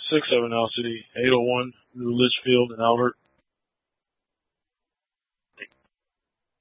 6 Avenel City, 801 New Litchfield in Albert.